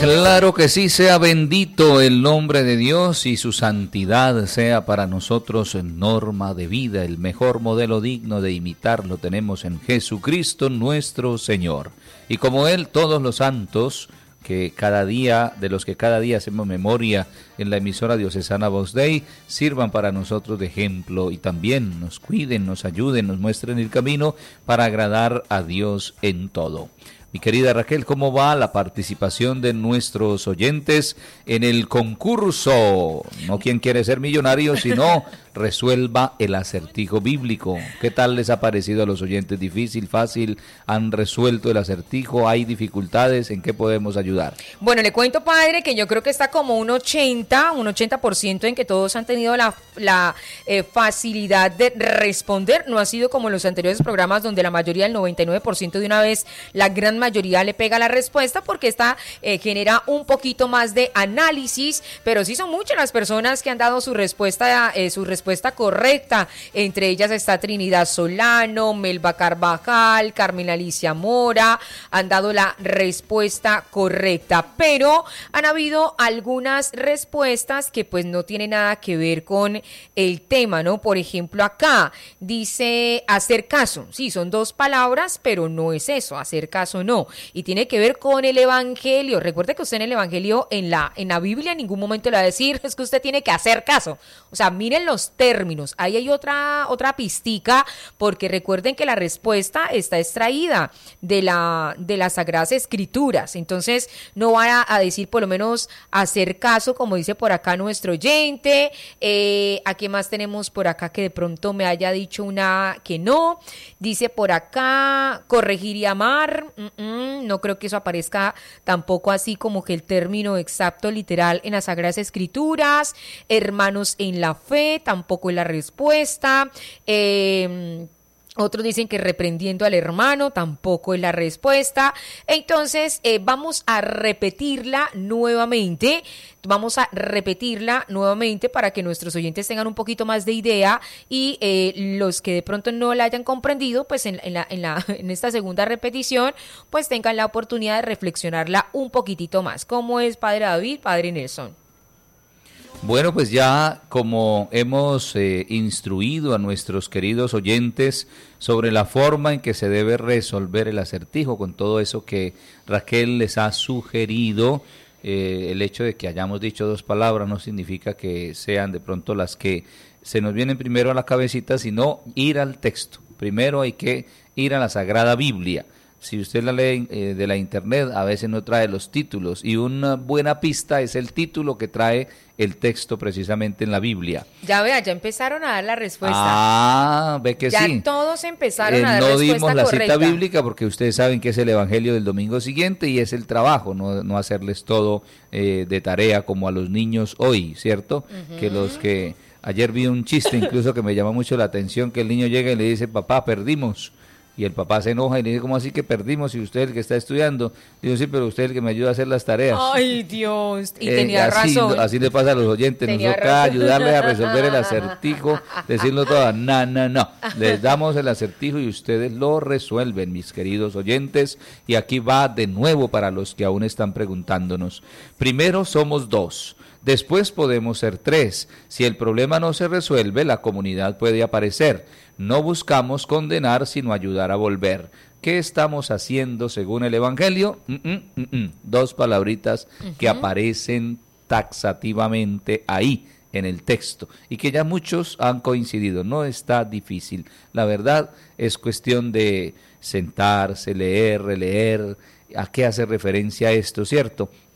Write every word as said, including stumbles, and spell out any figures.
Claro que sí, sea bendito el nombre de Dios y su santidad sea para nosotros norma de vida. El mejor modelo digno de imitar lo tenemos en Jesucristo nuestro Señor. Y como Él, todos los santos que cada día, de los que cada día hacemos memoria en la emisora diocesana Voz Dei, sirvan para nosotros de ejemplo y también nos cuiden, nos ayuden, nos muestren el camino para agradar a Dios en todo. Mi querida Raquel, ¿cómo va la participación de nuestros oyentes en el concurso? No quién quiere ser millonario, sino resuelva el acertijo bíblico. ¿Qué tal les ha parecido a los oyentes? ¿Difícil, fácil? ¿Han resuelto el acertijo? ¿Hay dificultades? ¿En qué podemos ayudar? Bueno, le cuento, padre, que yo creo que está como un ochenta, un ochenta por ciento en que todos han tenido la, la eh, facilidad de responder. No ha sido como los anteriores programas donde la mayoría, el noventa y nueve por ciento de una vez, la gran mayoría le pega la respuesta, porque esta eh, genera un poquito más de análisis, pero sí son muchas las personas que han dado su respuesta, eh, su respuesta correcta. Entre ellas está Trinidad Solano, Melba Carvajal, Carmen Alicia Mora, han dado la respuesta correcta, pero han habido algunas respuestas que pues no tienen nada que ver con el tema, ¿no? Por ejemplo, acá dice hacer caso. Sí, son dos palabras, pero no es eso, hacer caso no. Y tiene que ver con el evangelio. Recuerde que usted en el evangelio, en la, en la Biblia, en ningún momento le va a decir es que usted tiene que hacer caso. O sea, miren los términos. Ahí hay otra, otra pistica, porque recuerden que la respuesta está extraída de la, de las Sagradas Escrituras. Entonces, no va a, a decir por lo menos hacer caso, como dice por acá nuestro oyente. Eh, ¿A qué más tenemos por acá que de pronto me haya dicho una que no? Dice por acá, corregir y amar. Mm-mm, no creo que eso aparezca tampoco así como que el término exacto, literal, en las Sagradas Escrituras. Hermanos en la fe, tampoco es la respuesta. Eh... Otros dicen que reprendiendo al hermano, tampoco es la respuesta. Entonces, eh, vamos a repetirla nuevamente. Vamos a repetirla nuevamente para que nuestros oyentes tengan un poquito más de idea y eh, los que de pronto no la hayan comprendido, pues en, en, la, en, la, en esta segunda repetición, pues tengan la oportunidad de reflexionarla un poquitito más. ¿Cómo es, Padre David, Padre Nelson? Bueno, pues ya como hemos eh, instruido a nuestros queridos oyentes sobre la forma en que se debe resolver el acertijo, con todo eso que Raquel les ha sugerido, eh, el hecho de que hayamos dicho dos palabras no significa que sean de pronto las que se nos vienen primero a la cabecita, sino ir al texto. Primero hay que ir a la Sagrada Biblia. Si usted la lee eh, de la internet, a veces no trae los títulos, y una buena pista es el título que trae el texto precisamente en la Biblia. Ya vea, ya empezaron a dar la respuesta. Ah, ve que ya sí. Ya todos empezaron eh, a dar no respuesta dimos la correcta. Cita bíblica porque ustedes saben que es el evangelio del domingo siguiente y es el trabajo, no, no hacerles todo eh, de tarea como a los niños hoy, ¿cierto? Uh-huh. Que los que... Ayer vi un chiste incluso que me llamó mucho la atención, que el niño llega y le dice, papá, perdimos. Y el papá se enoja y le dice, ¿cómo así que perdimos si usted es el que está estudiando? Digo, sí, pero usted es el que me ayuda a hacer las tareas. Ay, Dios, y eh, tenía así, razón. Así le pasa a los oyentes, tenía nos toca razón. Ayudarles a resolver el acertijo, decirlo todo, no, no, no. Les damos el acertijo y ustedes lo resuelven, mis queridos oyentes. Y aquí va de nuevo para los que aún están preguntándonos. Primero somos dos. Después podemos ser tres. Si el problema no se resuelve, la comunidad puede aparecer. No buscamos condenar, sino ayudar a volver. ¿Qué estamos haciendo según el Evangelio? Mm, mm, mm, mm. Dos palabritas uh-huh. que aparecen taxativamente ahí en el texto y que ya muchos han coincidido. No está difícil. La verdad es cuestión de sentarse, leer, releer. ¿A qué hace referencia esto, cierto?